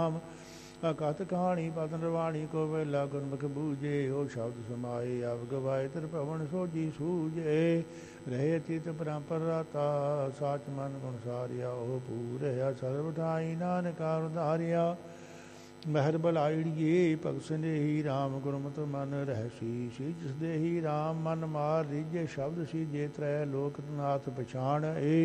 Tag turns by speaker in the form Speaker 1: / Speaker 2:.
Speaker 1: ਅਕਥ ਕਹਾਣੀ ਪਤਨ ਰਵਾਣੀ ਕੋ ਵੇਲਾ ਗੁਰਮੁਖ ਬੂਝੇ ਉਹ ਸ਼ਬਦ ਸਮਾਏ ਆਪ ਗਵਾਏ ਤਰ ਭਵਨ ਸੋਜੀ ਸੂਝੇ ਰਹੇ ਚਿਤ ਪਰੰਪਰ ਰਾਤਾ ਸਾਚ ਮਨ ਗੁਣ ਸਾਰਿਆ ਉਹ ਪੂਰਿਆ ਸਰਬ ਠਾਈ ਨਾਨਕਾ ਉਧਾਰਿਆ ਮਹਿਰ ਬਲਾਈੜੀਏ ਭਗਤ ਸਨੇਹੀ ਰਾਮ ਗੁਰਮਤਿ ਮਨ ਰਹਿਸੀ ਸੀ ਜਿਸ ਦੇਹੀ ਰਾਮ ਮਨ ਮਾਰ ਰੀਜੇ ਸ਼ਬਦ ਸੀ ਜੇ ਤ੍ਰੈ ਲੋਕ ਨਾਥ ਪਛਾਣ ਏ